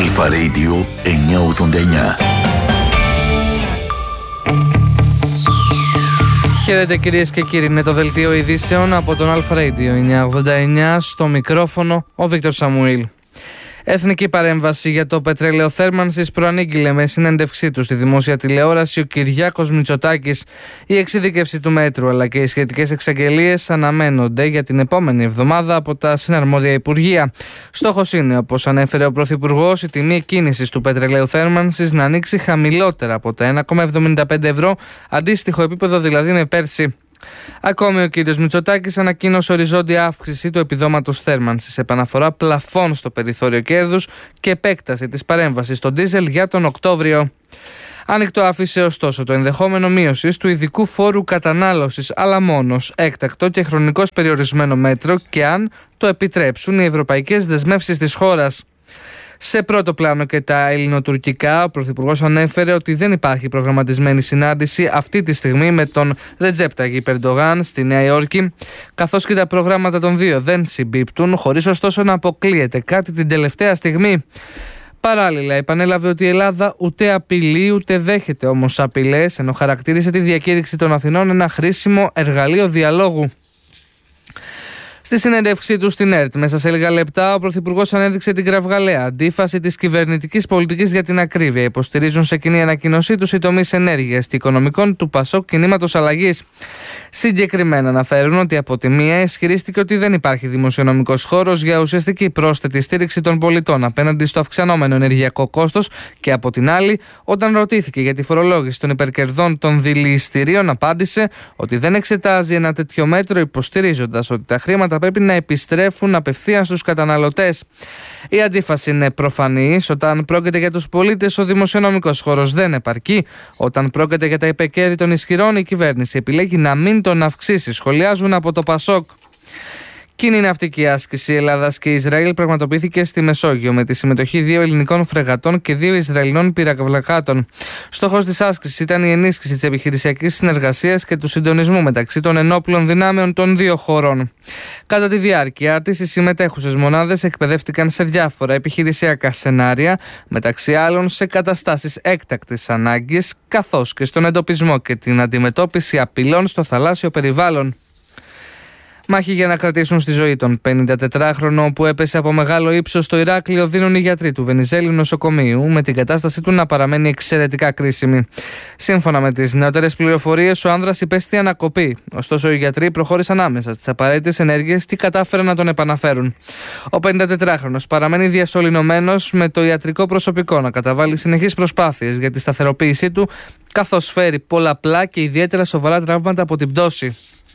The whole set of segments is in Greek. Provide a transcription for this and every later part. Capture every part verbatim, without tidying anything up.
Αλφα Radio εννιακόσια ογδόντα εννιά. Χαίρετε κυρίες και κύριοι, είναι το δελτίο ειδήσεων από τον Αλφα Radio εννιακόσια ογδόντα εννιά, στο μικρόφωνο ο Βίκτορ Σαμουήλ. Εθνική παρέμβαση για το πετρέλαιο θέρμανσης προανήγγειλε με συνέντευξή του στη δημόσια τηλεόραση ο Κυριάκος Μητσοτάκης. Η εξειδίκευση του μέτρου αλλά και οι σχετικές εξαγγελίες αναμένονται για την επόμενη εβδομάδα από τα συναρμόδια υπουργεία. Στόχος είναι, όπως ανέφερε ο Πρωθυπουργός, η τιμή εκκίνησης του πετρελαίου θέρμανσης να ανοίξει χαμηλότερα από τα ένα κόμμα εβδομήντα πέντε ευρώ, αντίστοιχο επίπεδο δηλαδή με πέρσι. Ακόμη ο κ. Μητσοτάκης ανακοίνωσε οριζόντια αύξηση του επιδόματος θέρμανσης, επαναφορά πλαφών στο περιθώριο κέρδους και επέκταση της παρέμβασης στο ντίζελ για τον Οκτώβριο. Ανοιχτό άφησε ωστόσο το ενδεχόμενο μείωσης του ειδικού φόρου κατανάλωσης, αλλά μόνο ως έκτακτο και χρονικώς περιορισμένο μέτρο και αν το επιτρέψουν οι ευρωπαϊκές δεσμεύσεις της χώρας. Σε πρώτο πλάνο και τα ελληνοτουρκικά, ο Πρωθυπουργός ανέφερε ότι δεν υπάρχει προγραμματισμένη συνάντηση αυτή τη στιγμή με τον Ρετζέπ Ταγιπ Ερντογάν στη Νέα Υόρκη, καθώς και τα προγράμματα των δύο δεν συμπίπτουν, χωρίς ωστόσο να αποκλείεται κάτι την τελευταία στιγμή. Παράλληλα, επανέλαβε ότι η Ελλάδα ούτε απειλεί ούτε δέχεται όμως απειλές, ενώ χαρακτήρισε τη διακήρυξη των Αθηνών ένα χρήσιμο εργαλείο διαλόγου. Στη συνέντευξή του στην ΕΡΤ, μέσα σε λίγα λεπτά, ο Πρωθυπουργός ανέδειξε την κραυγαλαία αντίφαση της κυβερνητικής πολιτικής για την ακρίβεια. Υποστηρίζουν σε κοινή ανακοίνωσή τους οι τομείς ενέργειας και οικονομικών του ΠΑΣΟΚ Κινήματος Αλλαγής. Συγκεκριμένα αναφέρουν ότι από τη μία ισχυρίστηκε ότι δεν υπάρχει δημοσιονομικός χώρος για ουσιαστική πρόσθετη στήριξη των πολιτών απέναντι στο αυξανόμενο ενεργειακό κόστος, και από την άλλη, όταν ρωτήθηκε για τη φορολόγηση των υπερκερδών των δηληστηρίων, απάντησε ότι δεν εξετάζει ένα τέτοιο μέτρο, υποστηρίζοντας ότι τα χρήματα πρέπει να επιστρέφουν απευθείας στους καταναλωτές. Η αντίφαση είναι προφανής. Όταν πρόκειται για τους πολίτες, ο δημοσιονομικός χώρος δεν επαρκεί. Όταν πρόκειται για τα υπερκέρδη των ισχυρών, η κυβέρνηση επιλέγει να μην τον αυξήσει, σχολιάζουν από το ΠΑΣΟΚ. Κοινή ναυτική άσκηση Ελλάδας και Ισραήλ πραγματοποιήθηκε στη Μεσόγειο με τη συμμετοχή δύο ελληνικών φρεγατών και δύο Ισραηλινών πυραυλακάτων. Στόχος της άσκησης ήταν η ενίσχυση της επιχειρησιακής συνεργασίας και του συντονισμού μεταξύ των ενόπλων δυνάμεων των δύο χωρών. Κατά τη διάρκεια της, οι συμμετέχουσες μονάδες εκπαιδεύτηκαν σε διάφορα επιχειρησιακά σενάρια, μεταξύ άλλων σε καταστάσεις έκτακτης ανάγκης, καθώς και στον εντοπισμό και την αντιμετώπιση απειλών στο θαλάσσιο περιβάλλον. Μάχη για να κρατήσουν στη ζωή τον πενηντατετράχρονο που έπεσε από μεγάλο ύψος στο Ηράκλειο δίνουν οι γιατροί του Βενιζέλιου νοσοκομείου, με την κατάστασή του να παραμένει εξαιρετικά κρίσιμη. Σύμφωνα με τις νεότερες πληροφορίες, ο άνδρας υπέστη ανακοπή. Ωστόσο, οι γιατροί προχώρησαν άμεσα στις απαραίτητες ενέργειες και κατάφεραν να τον επαναφέρουν. Ο πενηντατετράχρονος παραμένει διασωληνωμένος, με το ιατρικό προσωπικό να καταβάλει συνεχείς προσπάθειες για τη σταθεροποίησή του, καθώς φέρει πολλαπλά και ιδιαίτερα σοβαρά τραύματα από την πτώση.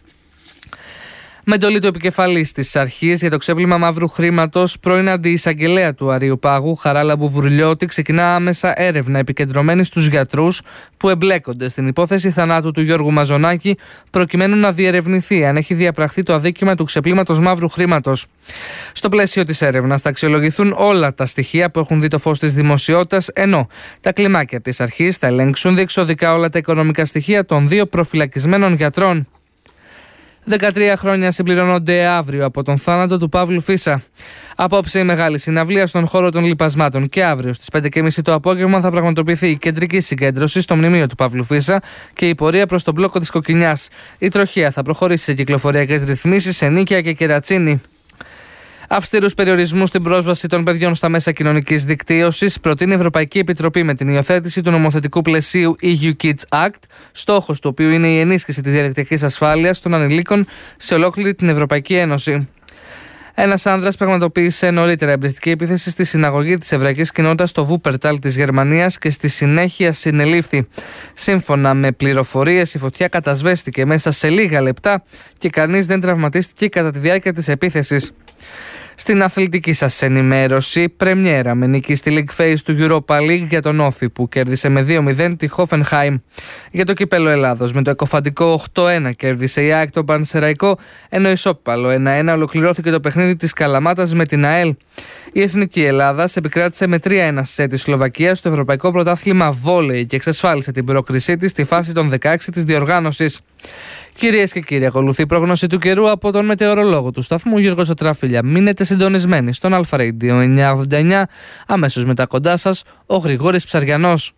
Με εντολή του επικεφαλής της αρχής για το ξέπλυμα μαύρου χρήματος, πρώην αντιεισαγγελέα του Αρείου Πάγου, Χαράλαμπου Μπουβουρλιώτη, ξεκινά άμεσα έρευνα επικεντρωμένη στους γιατρούς που εμπλέκονται στην υπόθεση θανάτου του Γιώργου Μαζονάκη, προκειμένου να διερευνηθεί αν έχει διαπραχθεί το αδίκημα του ξεπλύματος μαύρου χρήματος. Στο πλαίσιο της έρευνας θα αξιολογηθούν όλα τα στοιχεία που έχουν δει το φως της δημοσιότητας, ενώ τα κλιμάκια της αρχής θα ελέγξουν διεξοδικά όλα τα οικονομικά στοιχεία των δύο προφυλακισμένων γιατρών. δεκατρία χρόνια συμπληρώνονται αύριο από τον θάνατο του Παύλου Φίσα. Απόψε η μεγάλη συναυλία στον χώρο των λιπασμάτων και αύριο στις πέντε και μισή το απόγευμα θα πραγματοποιηθεί η κεντρική συγκέντρωση στο μνημείο του Παύλου Φίσα και η πορεία προς τον μπλόκο της Κοκκινιάς. Η τροχία θα προχωρήσει σε κυκλοφοριακές ρυθμίσεις σε Νίκαια και Κερατσίνη. Αυστηρούς περιορισμούς στην πρόσβαση των παιδιών στα μέσα κοινωνικής δικτύωσης προτείνει η Ευρωπαϊκή Επιτροπή με την υιοθέτηση του νομοθετικού πλαισίου ι γιου Kids Act, στόχος του οποίου είναι η ενίσχυση της διαδικτυακής ασφάλειας των ανηλίκων σε ολόκληρη την Ευρωπαϊκή Ένωση. Ένας άνδρας πραγματοποίησε νωρίτερα εμπριστική επίθεση στη συναγωγή της εβραϊκής κοινότητας στο Βούπερταλ της Γερμανίας και στη συνέχεια συνελήφθη. Σύμφωνα με πληροφορίες, η φωτιά κατασβέστηκε μέσα σε λίγα λεπτά και κανείς δεν τραυματίστηκε κατά τη διάρκεια της επίθεσης. Στην αθλητική σας ενημέρωση, πρεμιέρα με νίκη στη League Phase του Europa League για τον Όφη που κέρδισε με δύο μηδέν τη Hoffenheim. Για το κύπελλο Ελλάδος με το εκοφαντικό οκτώ ένα κέρδισε η ΑΕΚ τον Πανσεραϊκό, ενώ ισόπαλο ένα ένα ολοκληρώθηκε το παιχνίδι της Καλαμάτας με την ΑΕΛ. Η Εθνική Ελλάδας επικράτησε με τρία ένα σε τη Σλοβακία στο Ευρωπαϊκό Πρωτάθλημα Βόλεϊ και εξασφάλισε την πρόκρισή της στη φάση των δεκαέξι της διοργάνωσης. Κυρίες και κύριοι, ακολουθεί η πρόγνωση του καιρού από τον μετεωρολόγο του σταθμού Γιώργο Σωτραφίλια. Μείνετε συντονισμένοι στον Αλφα Radio εννιακόσια ογδόντα εννιά. Αμέσως μετά κοντά σας ο Γρηγόρης Ψαριανός.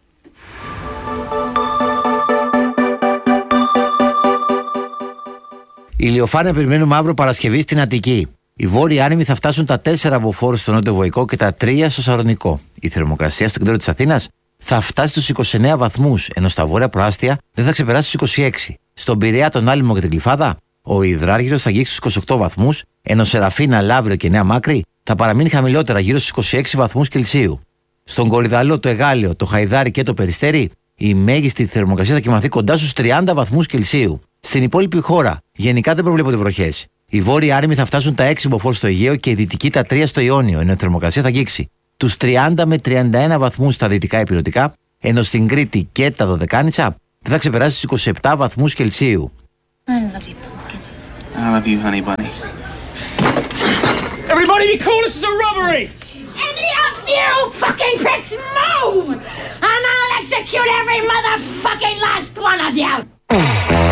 Ηλιοφάνεια περιμένουμε αύριο Παρασκευή στην Αττική. Οι βόρειοι άνεμοι θα φτάσουν τα τέσσερα μποφόρ στο Νότιο Βοϊκό και τα τρία στο Σαλονικό. Η θερμοκρασία στο κέντρο της Αθήνας θα φτάσει στους είκοσι εννέα βαθμούς, ενώ στα βόρεια προάστια δεν θα ξεπεράσει τους είκοσι έξι. Στον Πειραιά, τον Άλυμο και την Γλυφάδα, ο Ιδράργυρος θα αγγίξει στους είκοσι οκτώ βαθμούς, ενώ Σεραφίνα, Λαύριο και Νέα Μάκρη θα παραμείνει χαμηλότερα γύρω στους είκοσι έξι βαθμούς Κελσίου. Στον Κορυδαλό, το Εγάλεο, το Χαϊδάρι και το Περιστέρι, η μέγιστη θερμοκρασία θα κοιμαθεί κοντά στους τριάντα βαθμούς Κελσίου. Στην υπόλοιπη χώρα, γενικά δεν προβλέπονται βροχές. Οι βόρειοι άνεμοι θα φτάσουν τα έξι μποφόρ στο Αιγαίο και οι δυτικοί τα τρία στο Ιόνιο, ενώ η θερμοκρασία θα αγγίξει τους τριάντα με τριάντα ένα βαθμούς στα δυτικά ηπειρωτικά, ενώ στην Κρήτη και τα Δωδεκάνησα δεν θα ξεπεράσει τους είκοσι επτά βαθμούς Κελσίου. I love you, pumpkin. I love you, honey bunny. Everybody be cool, this is a robbery! Any of you fucking pricks move! And I'll execute every motherfucking last one of you!